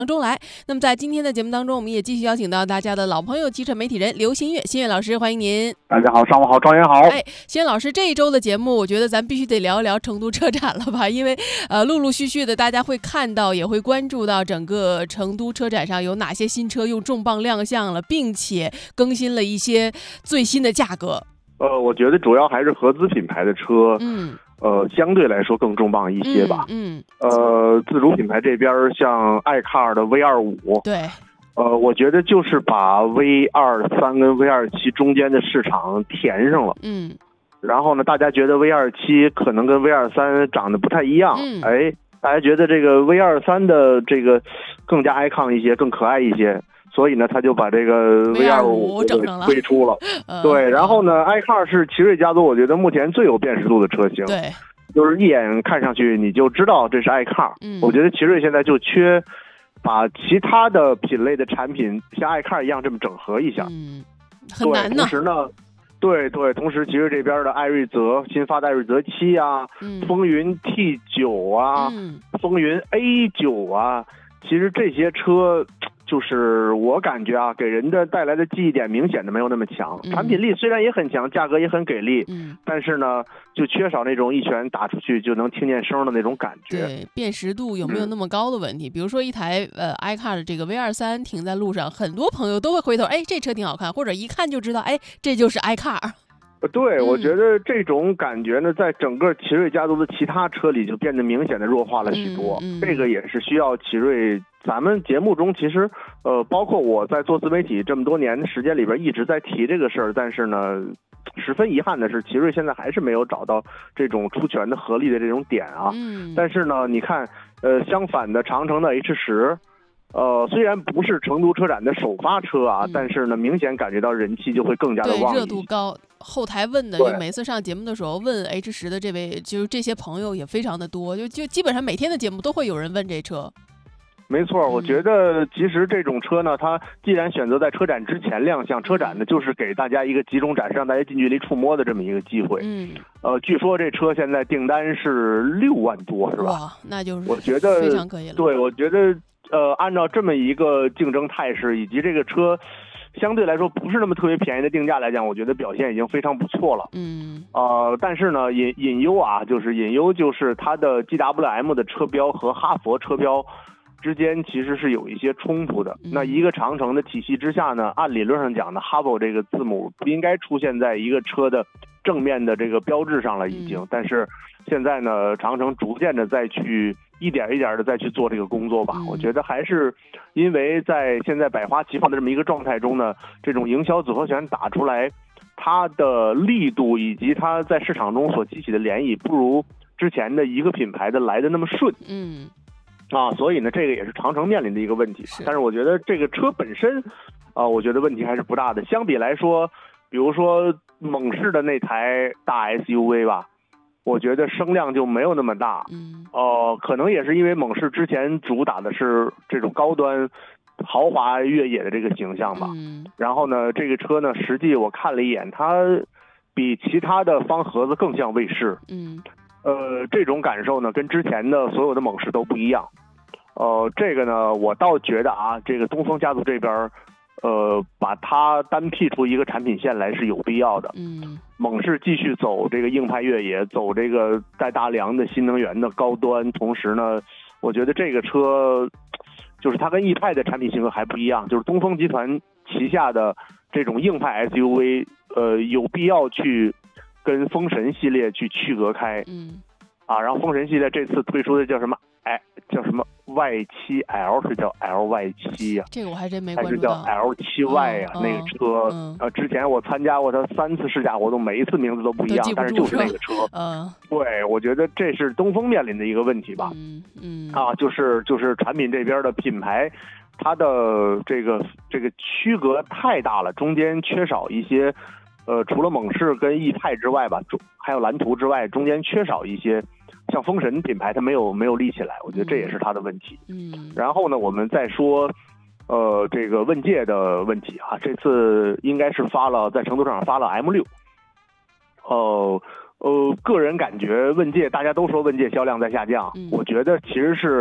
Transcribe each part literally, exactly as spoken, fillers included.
当中来。那么在今天的节目当中，我们也继续邀请到大家的老朋友汽车媒体人刘新月，新月老师，欢迎您。 大家好，上午好，庄园好。 哎，新月老师，这一周的节目，我觉得咱必须得聊一聊成都车展了吧？因为呃，陆陆续续的大家会看到，也会关注到整个成都车展上有哪些新车用重磅亮相了，并且更新了一些最新的价格。 呃，我觉得主要还是合资品牌的车， 嗯。 呃，相对来说更重磅一些吧。 嗯。 嗯呃，自主品牌这边像爱卡尔的 V 二十五， 对。 呃，我觉得就是把 V 二十三跟 V 二十七中间的市场填上了。 嗯。 然后呢，大家觉得 V 二十七可能跟 V 二十三长得不太一样。 嗯。 哎，大家觉得这个 V 二十三的这个更加 icon 一些，更可爱一些。所以呢，他就把这个 V 二十五推出了。 呃、 对，然后呢，爱卡尔是奇瑞家族，我觉得目前最有辨识度的车型。 对， 就是一眼看上去你就知道这是爱卡尔。 嗯， 我觉得奇瑞现在就缺把其他的品类的产品像爱卡尔一样这么整合一下。 嗯，很难呢。 同时呢，对对，同时奇瑞这边的艾瑞泽、新发的艾瑞泽七啊， 嗯、 风云 T 九啊， 嗯、 风云 A 九啊，其实这些车。就是我感觉啊，给人的带来的记忆点明显的没有那么强， 嗯、 产品力虽然也很强，价格也很给力， 嗯， 但是呢，就缺少那种一拳打出去就能听见声的那种感觉。 对，辨识度有没有那么高的问题？嗯、比如说一台呃 iCar 的这个 V 二十三停在路上，很多朋友都会回头，哎，这车挺好看，或者一看就知道，哎，这就是 iCar。 对， 嗯、 我觉得这种感觉呢，在整个奇瑞家族的其他车里就变得明显的弱化了许多。 嗯嗯、 这个也是需要奇瑞。咱们节目中其实，呃，包括我在做自媒体这么多年的时间里边一直在提这个事儿，但是呢，十分遗憾的是，奇瑞现在还是没有找到这种出拳的合力的这种点啊。 嗯。 但是呢，你看，呃，相反的，长城的 H 十。呃，虽然不是成都车展的首发车啊， 嗯、 但是呢，明显感觉到人气就会更加的旺。 对，热度高。后台问的，就每次上节目的时候问 H 十的这位，就是这些朋友也非常的多，就就基本上每天的节目都会有人问这车。 没错，我觉得其实这种车呢，它既然选择在车展之前亮相，车展呢就是给大家一个集中展示，让大家近距离触摸的这么一个机会。 嗯。 呃，据说这车现在订单是六万多，是吧？ 哇，那就是我觉得非常可以了。 对，我觉得呃，按照这么一个竞争态势，以及这个车相对来说不是那么特别便宜的定价来讲，我觉得表现已经非常不错了。 嗯。 呃，但是呢，隐隐忧啊，就是隐忧就是它的 G W M 的车标和哈佛车标之间其实是有一些冲突的。 嗯、 那一个长城的体系之下呢，按理论上讲呢，哈佛这个字母不应该出现在一个车的正面的这个标志上了，已经。 嗯、 但是现在呢，长城逐渐的再去一点一点的再去做这个工作吧。 嗯、 我觉得还是因为在现在百花齐放的这么一个状态中呢，这种营销组合拳打出来，它的力度以及它在市场中所激起的涟漪，不如之前的一个品牌的来的那么顺。 嗯。 啊，所以呢，这个也是长城面临的一个问题。但是我觉得这个车本身，啊，我觉得问题还是不大的。相比来说，比如说猛士的那台大 S U V 吧，我觉得声量就没有那么大。 嗯。 哦、呃，可能也是因为猛士之前主打的是这种高端、豪华越野的这个形象吧。 嗯。 然后呢，这个车呢，实际我看了一眼，它比其他的方盒子更像卫士。 嗯。 呃，这种感受呢，跟之前的所有的猛士都不一样。呃，这个呢，我倒觉得啊，这个东风家族这边，呃，把它单辟出一个产品线来是有必要的。 嗯， 猛士继续走这个硬派越野，走这个带大梁的新能源的高端，同时呢，我觉得这个车就是它跟 E 派的产品性格还不一样，就是东风集团旗下的这种硬派 S U V， 呃，有必要去跟风神系列去区隔开。 嗯， 啊，然后风神系列这次推出的叫什么？哎，叫什么 Y 七 L 是叫 L Y 七呀？ 这个我还真没关注到。还是叫 L 七 Y 呀、 嗯？ 那个车， 嗯、 呃，之前我参加过它三次试驾活动，每一次名字都不一样，但是就是那个车。 嗯， 对，我觉得这是东风面临的一个问题吧。 嗯嗯。 啊，就是就是产品这边的品牌，它的这个这个区隔太大了，中间缺少一些，呃，除了猛士跟 E 派之外吧，中还有蓝图之外，中间缺少一些。像风神品牌它没有没有立起来，我觉得这也是它的问题。 嗯， 然后呢，我们再说，呃，这个问界的问题啊，这次应该是发了在成都上发了 M 六，呃呃，个人感觉问界大家都说问界销量在下降， 嗯、 我觉得其实是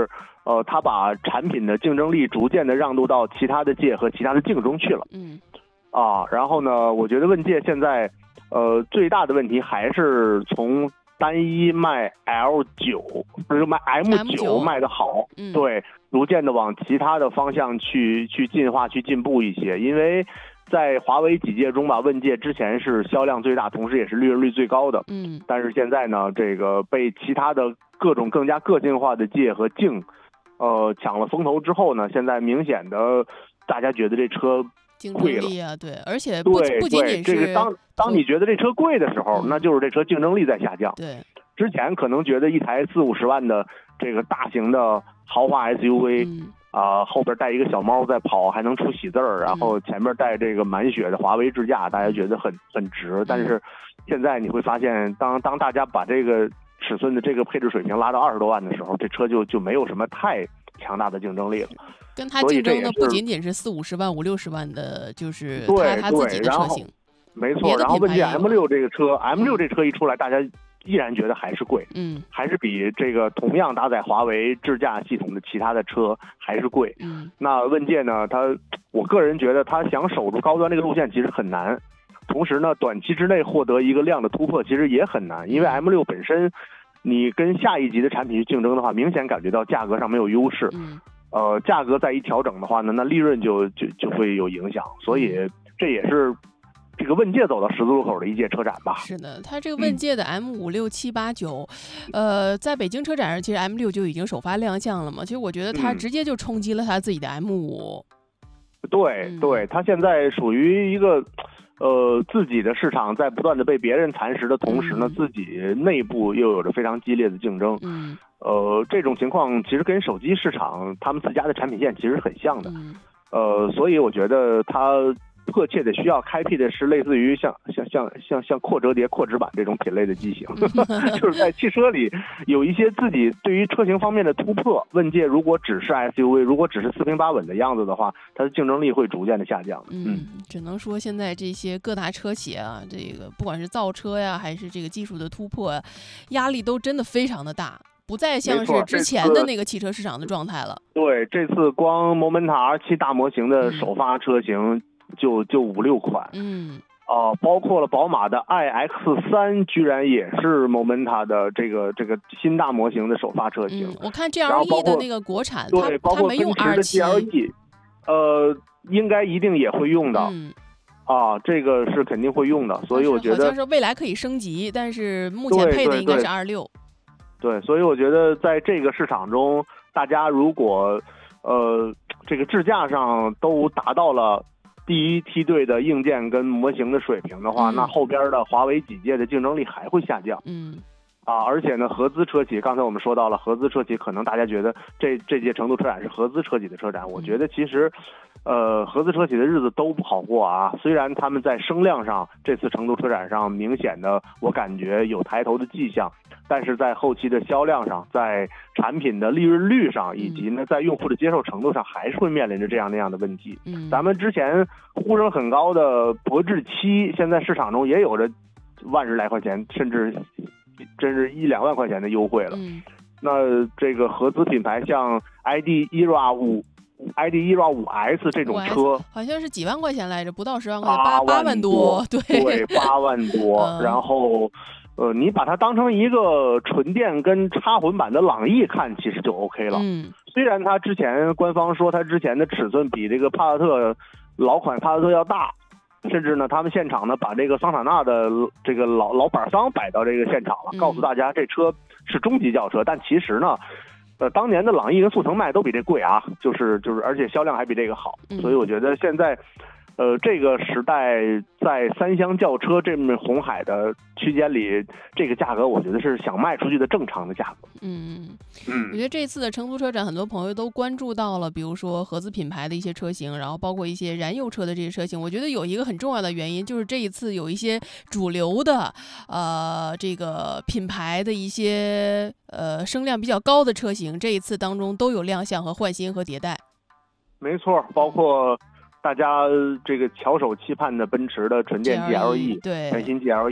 呃，它把产品的竞争力逐渐的让渡到其他的界和其他的竞中去了。 嗯， 啊，然后呢，我觉得问界现在，呃，最大的问题还是从单一卖 L 九，不是卖 M 九卖的好， 嗯、 对，逐渐的往其他的方向去去进化、去进步一些。因为在华为几界中吧，问界之前是销量最大，同时也是利润率最高的。 嗯， 但是现在呢，这个被其他的各种更加个性化的界和镜，呃，抢了风头之后呢，现在明显的大家觉得这车竞争力啊，对，而且不对不仅仅是这个当当你觉得这车贵的时候， 嗯、 那就是这车竞争力在下降。 对， 之前可能觉得一台四五十万的这个大型的豪华 S U V， 嗯啊、呃，后边带一个小猫在跑，还能出喜字儿，然后前面带这个满血的华为智驾，大家觉得很很值。但是现在你会发现，当当大家把这个尺寸的这个配置水平拉到二十多万的时候，这车就就没有什么太强大的竞争力了。 跟它竞争的不仅仅是四五十万、五六十万的，就是他他自己的车型。 没错，然后问界 M 六这个车 ，M 六这车一出来，大家依然觉得还是贵， 嗯， 还是比这个同样搭载华为智驾系统的其他的车还是贵。 嗯， 那问界呢，它我个人觉得它想守住高端这个路线其实很难，同时呢，短期之内获得一个量的突破其实也很难，因为 M 六本身，你跟下一级的产品去竞争的话，明显感觉到价格上没有优势。 嗯， 呃，价格再一调整的话呢，那利润就就就会有影响，所以这也是这个问界走到十字路口的一届车展吧。 是的，它这个问界的 M 五六七八九，呃，在北京车展上，其实 M 六就已经首发亮相了嘛。其实我觉得它直接就冲击了它自己的 M 五。 对对，它现在属于一个呃自己的市场在不断的被别人蚕食的同时呢， 嗯、 自己内部又有着非常激烈的竞争。 嗯， 呃，这种情况其实跟手机市场他们自家的产品线其实很像的。 嗯、 呃，所以我觉得它迫切的需要开辟的是类似于像像像像像扩折叠、扩直板这种品类的机型，就是在汽车里有一些自己对于车型方面的突破。问界如果只是 S U V， 如果只是四平八稳的样子的话，它的竞争力会逐渐的下降。 嗯，嗯只能说现在这些各大车企啊，这个不管是造车呀，还是这个技术的突破呀，压力都真的非常的大。不再像是之前的那个汽车市场的状态了。 对，这次光 Momenta R 七大模型的首发车型。嗯就就五六款， 嗯， 哦、呃，包括了宝马的 i X 三，居然也是 Momenta 的这个这个新大模型的首发车型。 嗯、我看 G L E 的那个国产， 对，包括奔驰的 G L E， 呃，应该一定也会用的。 嗯， 啊，这个是肯定会用的，所以我觉得好像是未来可以升级，但是目前配的应该是二六。 对，所以我觉得在这个市场中，大家如果呃这个智驾上都达到了第一梯队的硬件跟模型的水平的话， 嗯、 那后边的华为几界的竞争力还会下降。 嗯， 啊，而且呢，合资车企，刚才我们说到了合资车企，可能大家觉得这这届成都车展是合资车企的车展，我觉得其实，呃，合资车企的日子都不好过啊。虽然他们在声量上这次成都车展上明显的，我感觉有抬头的迹象，但是在后期的销量上，在产品的利润率上，以及呢在用户的接受程度上，还是会面临着这样那样的问题。 嗯， 咱们之前呼声很高的博智七，现在市场中也有着万十来块钱，甚至真是一两万块钱的优惠了。 嗯， 那这个合资品牌像 I D E R A 五。I D E R A 五 S 这种车好像是几万块钱来着，不到十万块钱， 八八万多，对对，八万多。嗯、然后，呃，你把它当成一个纯电跟插混版的朗逸看，其实就 OK 了。 嗯， 虽然它之前官方说它之前的尺寸比这个帕萨特老款帕萨特要大，甚至呢，他们现场呢把这个桑塔纳的这个老老板桑摆到这个现场了， 嗯、 告诉大家这车是中级轿车，但其实呢。呃，当年的朗逸跟速腾卖都比这贵啊，就是就是，而且销量还比这个好， 嗯、 所以我觉得现在，呃，这个时代在三厢轿车这么红海的区间里，这个价格我觉得是想卖出去的正常的价格。 嗯嗯， 我觉得这次的成都车展，很多朋友都关注到了，比如说合资品牌的一些车型，然后包括一些燃油车的这些车型。我觉得有一个很重要的原因，就是这一次有一些主流的呃这个品牌的一些呃声量比较高的车型，这一次当中都有亮相和换新和迭代。 没错，包括大家这个翘首期盼的奔驰的纯电 G L E， 对， 全新 G L E。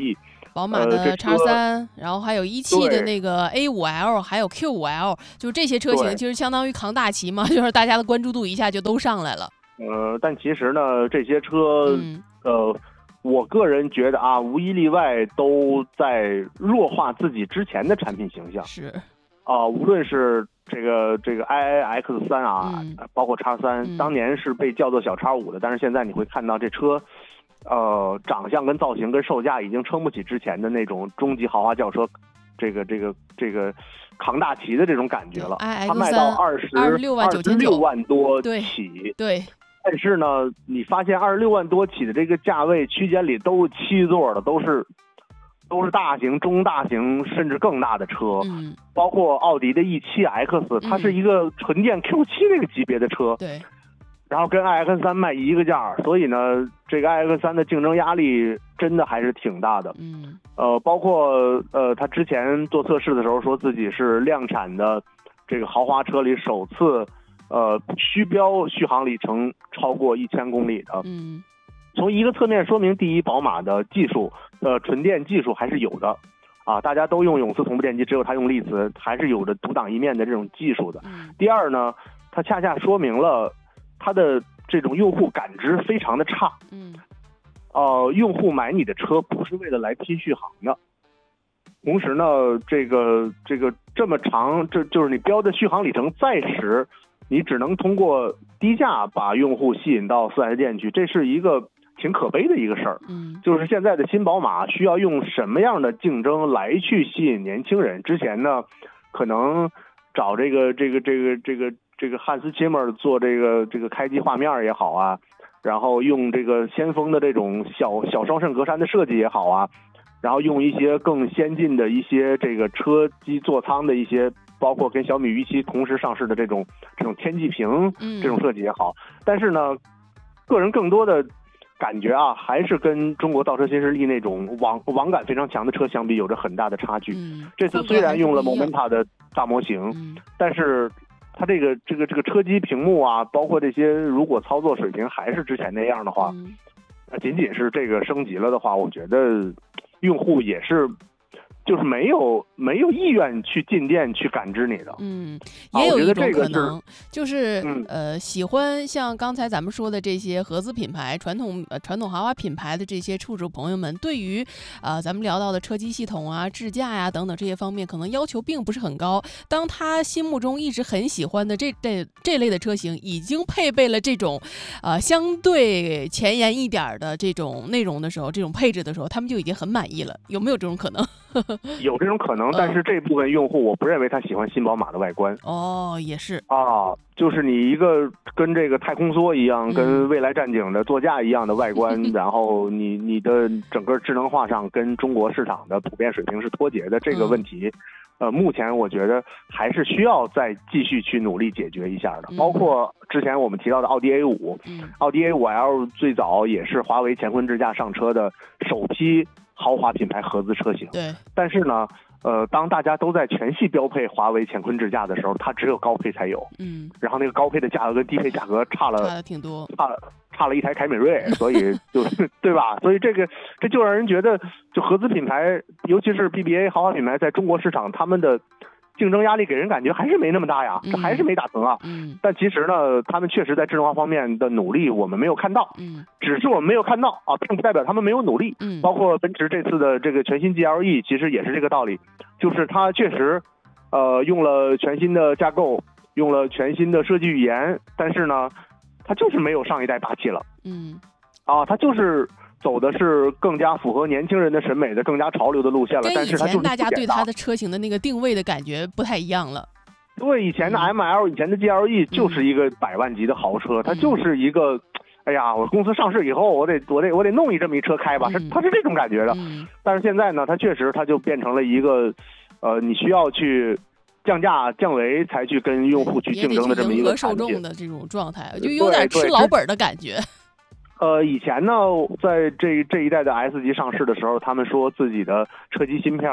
宝马的 X 三，然后还有一汽的那个 A 五 L， 还有 Q 五 L， 就这些车型其实相当于扛大旗嘛，就是大家的关注度一下就都上来了。 呃，但其实呢，这些车，嗯、呃，我个人觉得啊，无一例外都在弱化自己之前的产品形象。 是， 啊、呃，无论是这个这个 I I X 三啊， 嗯、 包括 X 三、嗯，当年是被叫做小 X 五的，但是现在你会看到这车，呃，长相跟造型跟售价已经撑不起之前的那种中级豪华轿车，这个这个这个扛大旗的这种感觉了。它卖到二十二十六万九千九， 万多对起， 对。 但是呢，你发现二十六万多起的这个价位区间里都是七座的，都是都是大型、中大型甚至更大的车， 嗯， 包括奥迪的 E 七 X， 它是一个纯电 Q 七那个级别的车， 对。 然后跟 I X 三卖一个价，所以呢，这个 I X 三的竞争压力真的还是挺大的。 嗯， 呃，包括呃，他之前做测试的时候说自己是量产的这个豪华车里首次。呃，虚标续航里程超过一千公里的， 嗯， 从一个侧面说明，第一，宝马的技术，呃，纯电技术还是有的，啊，大家都用永磁同步电机，只有它用力磁，还是有着独当一面的这种技术的。 嗯、 第二呢，它恰恰说明了它的这种用户感知非常的差， 嗯， 呃，用户买你的车不是为了来拼续航的。同时呢，这个这个这么长，这就是你标的续航里程在时。你只能通过低价把用户吸引到 四 S 店去，这是一个挺可悲的一个事儿。 嗯， 就是现在的新宝马需要用什么样的竞争来去吸引年轻人？之前呢，可能找这个这个这个这个这个汉斯切默尔做这个这个开机画面也好啊，然后用这个先锋的这种小小双肾格栅的设计也好啊，然后用一些更先进的一些这个车机座舱的一些。包括跟小米预期同时上市的这种这种天际屏这种设计也好， 嗯、 但是呢，个人更多的感觉啊，还是跟中国造车新势力那种网网感非常强的车相比，有着很大的差距。 嗯、 这次虽然用了 Momenta 的大模型， 嗯、 但是它这个这个这个车机屏幕啊，包括这些如果操作水平还是之前那样的话， 嗯、 那仅仅是这个升级了的话，我觉得用户也是。就是没有没有意愿去进店去感知你的， 嗯，也有一种可能， 啊、 就是、 嗯、 呃，喜欢像刚才咱们说的这些合资品牌、传统呃传统豪华品牌的这些车主朋友们，对于啊、呃、咱们聊到的车机系统啊、智驾呀、啊、等等这些方面，可能要求并不是很高。当他心目中一直很喜欢的这这这类的车型，已经配备了这种呃相对前沿一点的这种内容的时候，这种配置的时候，他们就已经很满意了。有没有这种可能？ 有这种可能，但是这部分用户我不认为他喜欢新宝马的外观。 哦，也是啊，就是你一个跟这个太空梭一样， 嗯、 跟未来战警的座驾一样的外观，然后你你的整个智能化上跟中国市场的普遍水平是脱节的这个问题。嗯呃，目前我觉得还是需要再继续去努力解决一下的，包括之前我们提到的奥迪 A 五， 嗯， 奥迪 A 五 L 最早也是华为乾坤智驾上车的首批豪华品牌合资车型， 对， 但是呢，呃，当大家都在全系标配华为乾坤智驾的时候，它只有高配才有， 嗯， 然后那个高配的价格跟低配价格差了， 差了挺多， 差了。差了一台凯美瑞，所以就对吧？所以这个这就让人觉得，就合资品牌，尤其是 B B A 豪华品牌，在中国市场，他们的竞争压力给人感觉还是没那么大呀，这还是没打成啊。 嗯。 但其实呢，他们确实在智能化方面的努力，我们没有看到。 嗯。 只是我们没有看到啊，并不代表他们没有努力。 嗯。 包括奔驰这次的这个全新 G L E， 其实也是这个道理，就是它确实，呃，用了全新的架构，用了全新的设计语言，但是呢。它就是没有上一代霸气了， 嗯， 啊，它就是走的是更加符合年轻人的审美的、更加潮流的路线了。但是它就是大家对它的车型的那个定位的感觉不太一样了。 对，以前的 M L、嗯、以前的 G L E 就是一个百万级的豪车，嗯、它就是一个，哎呀，我公司上市以后，我得我得我得弄一这么一车开吧， 嗯、 它是这种感觉的。 嗯、 但是现在呢，它确实它就变成了一个，呃，你需要去。降价降维才去跟用户去竞争的这么一个受众的这种状态，就有点吃老本的感觉。 呃，以前呢，在这这一代的 S 级上市的时候，他们说自己的车机芯片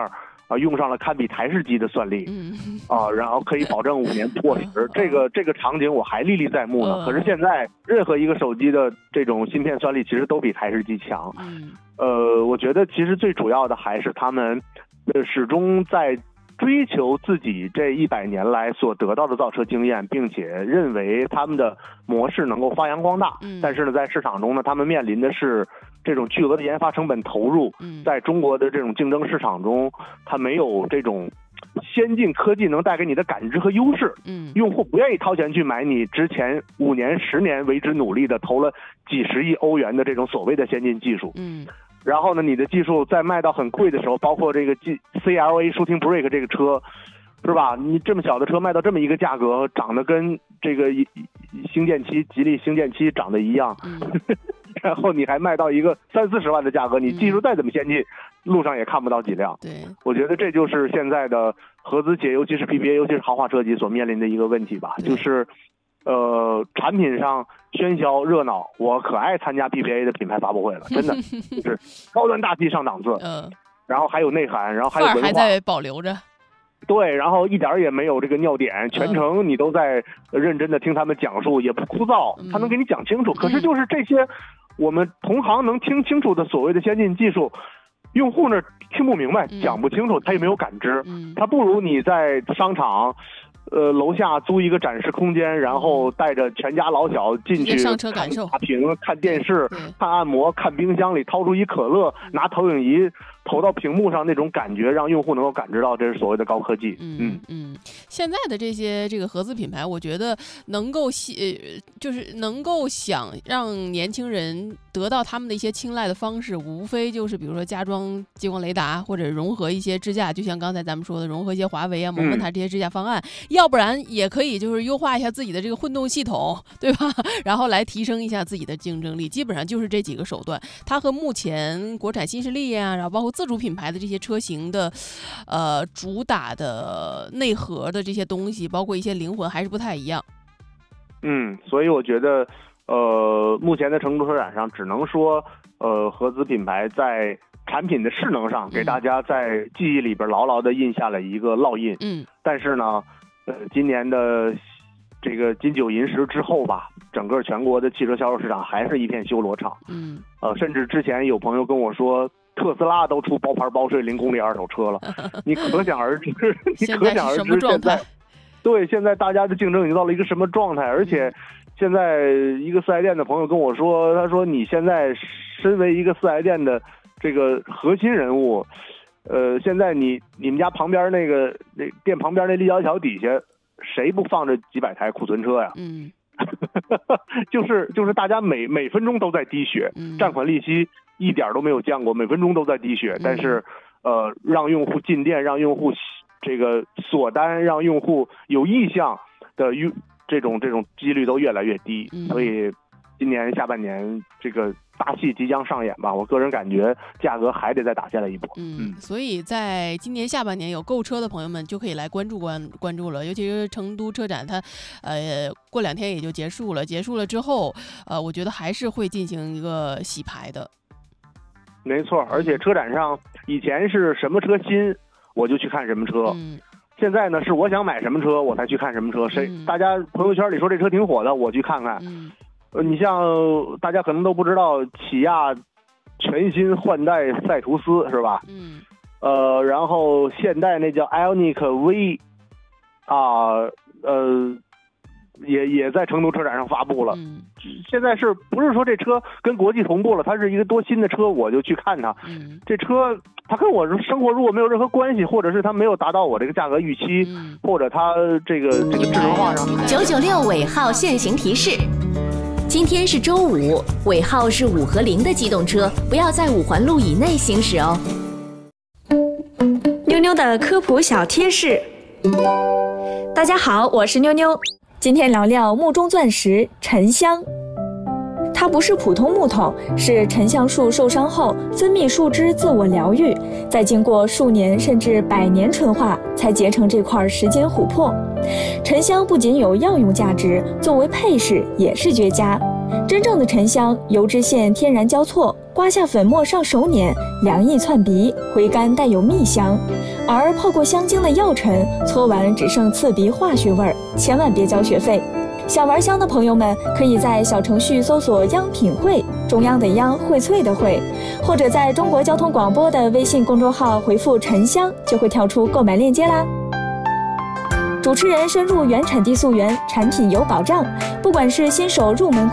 啊，用上了堪比台式机的算力， 嗯啊，然后可以保证五年不过时。这个这个场景我还历历在目呢。可是现在任何一个手机的这种芯片算力其实都比台式机强。 嗯， 呃，我觉得其实最主要的还是他们，呃，始终在追求自己这一百年来所得到的造车经验，并且认为他们的模式能够发扬光大。 嗯， 但是呢，在市场中呢，他们面临的是这种巨额的研发成本投入，在中国的这种竞争市场中，它没有这种先进科技能带给你的感知和优势。 嗯， 用户不愿意掏钱去买你之前五年、十年为之努力的投了几十亿欧元的这种所谓的先进技术。 嗯， 然后呢，你的技术在卖到很贵的时候，包括这个 C L A Shooting Brake 这个车，是吧？你这么小的车卖到这么一个价格，长得跟这个星舰七、吉利星舰七长得一样。 嗯然后你还卖到一个三四十万的价格，你技术再怎么先进，路上也看不到几辆。 对， 我觉得这就是现在的合资企业，尤其是 P P A， 尤其是豪华车企所面临的一个问题吧，就是，呃，产品上喧嚣热闹，我可爱参加 P P A 的品牌发布会了，真的就是高端大气上档次， 嗯， 然后还有内涵，然后还有文化， 还在保留着。 对，然后一点也没有这个尿点，全程你都在认真的听他们讲述，也不枯燥，他能给你讲清楚。可是就是这些我们同行能听清楚的所谓的先进技术，用户呢听不明白，讲不清楚，他也没有感知，他不如你在商场呃楼下租一个展示空间，然后带着全家老小进去上车感受， 大屏看电视、看按摩、看冰箱里掏出一可乐，拿投影仪投到屏幕上，那种感觉让用户能够感知到这是所谓的高科技。 嗯嗯嗯，现在的这些这个合资品牌，我觉得能够吸，就是能够想让年轻人得到他们的一些青睐的方式，无非就是比如说加装激光雷达，或者融合一些支架，就像刚才咱们说的，融合一些华为啊、摩根塔这些支架方案，嗯、要不然也可以就是优化一下自己的这个混动系统，对吧？然后来提升一下自己的竞争力。基本上就是这几个手段，它和目前国产新势力啊，然后包括自主品牌的这些车型的，呃，主打的内核的这些东西，包括一些灵魂，还是不太一样。 嗯，所以我觉得，呃，目前的成都车展上，只能说，呃，合资品牌在产品的势能上，给大家在记忆里边牢牢的印下了一个烙印。 嗯。但是呢，呃，今年的这个金九银十之后吧，整个全国的汽车销售市场还是一片修罗场。 嗯。 呃，甚至之前有朋友跟我说，特斯拉都出包牌包税零公里二手车了，你可想而知，你可想而知现在，对，现在大家的竞争已经到了一个什么状态？而且现在一个四 S 店的朋友跟我说，他说你现在身为一个四 S 店的这个核心人物，呃，现在你你们家旁边那个那店旁边那立交桥底下，谁不放着几百台库存车呀？ 嗯。 就是就是大家每每分钟都在滴血，占款利息一点都没有降过，每分钟都在滴血。但是，呃，让用户进店，让用户这个锁单，让用户有意向的用这种这种几率都越来越低。所以，今年下半年这个大戏即将上演吧，我个人感觉价格还得再打下来一波。 嗯，所以在今年下半年有购车的朋友们就可以来关注关关注了，尤其是成都车展，它呃过两天也就结束了，结束了之后，呃，我觉得还是会进行一个洗牌的。 没错，而且车展上以前是什么车新我就去看什么车， 嗯、 现在呢是我想买什么车我才去看什么车，谁、嗯、大家朋友圈里说这车挺火的，我去看看。 嗯呃，你像大家可能都不知道，起亚全新换代赛途斯是吧？ 嗯。 呃，然后现代那叫 Ioniq V， 啊，呃，也也在成都车展上发布了。 嗯。 现在是不是说这车跟国际同步了？它是一个多新的车，我就去看它。 嗯。 这车它跟我生活如果没有任何关系，或者是它没有达到我这个价格预期， 嗯、 或者它这个这个智能化上。 九九六尾号限行提示。今天是周五，尾号是五和零的机动车，不要在五环路以内行驶哦。 妞妞的科普小贴士。大家好，我是妞妞，今天聊聊木中钻石沉香。它不是普通木头，是沉香树受伤后分泌树脂自我疗愈，再经过数年甚至百年纯化，才结成这块石金琥珀。沉香不仅有药用价值，作为配饰也是绝佳。真正的沉香，油脂线天然交错，刮下粉末上手捻，凉意窜鼻，回甘带有蜜香。 而泡过香精的药尘，搓完只剩刺鼻化学味儿，千万别交学费。想玩香的朋友们，可以在小程序搜索央品汇，中央的央，荟萃的荟，或者在中国交通广播的微信公众号回复沉香，就会跳出购买链接啦。主持人深入原产地溯源，产品有保障，不管是新手入门